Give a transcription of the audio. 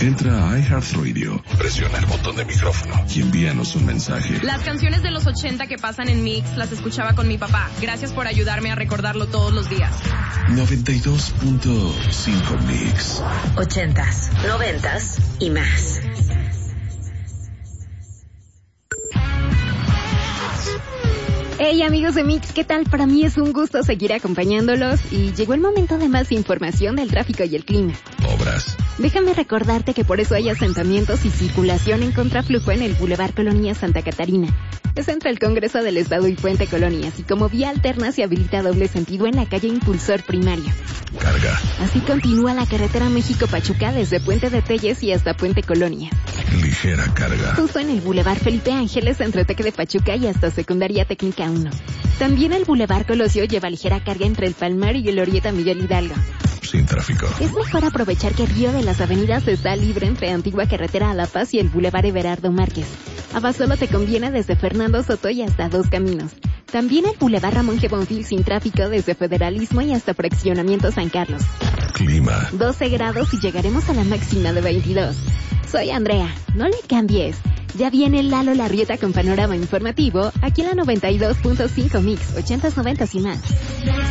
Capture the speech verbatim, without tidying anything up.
Entra a iHeartRadio, presiona el botón de micrófono y envíanos un mensaje. Las canciones de los ochenta que pasan en Mix las escuchaba con mi papá. Gracias por ayudarme a recordarlo todos los días. noventa y dos punto cinco Mix. Ochentas, noventas y más. Hey amigos de Mix, ¿qué tal? Para mí es un gusto seguir acompañándolos y llegó el momento de más información del tráfico y el clima. Obras. Déjame recordarte que por eso hay asentamientos y circulación en contraflujo en el Boulevard Colonia Santa Catarina. Es entre el Congreso del Estado y Puente Colonias y como vía alterna se habilita doble sentido en la calle Impulsor Primario. Carga. Así continúa la carretera México-Pachuca desde Puente de Telles y hasta Puente Colonia. Ligera carga. Justo en el Boulevard Felipe Ángeles entre Teque de Pachuca y hasta Secundaria Técnica uno. También el Boulevard Colosio lleva ligera carga entre el Palmar y el Glorieta Miguel Hidalgo. Sin tráfico. Es mejor aprovechar que el río de las avenidas está libre entre Antigua Carretera a La Paz y el Boulevard Everardo Márquez. Abasolo te conviene desde Fernando Soto y hasta Dos Caminos. También el Boulevard Ramón G. Bonfil sin tráfico desde Federalismo y hasta Fraccionamiento San Carlos. Clima. doce grados y llegaremos a la máxima de veintidós. Soy Andrea, no le cambies. Ya viene Lalo Larrieta con panorama informativo aquí en la noventa y dos punto cinco Mix, ochentas, noventas y más.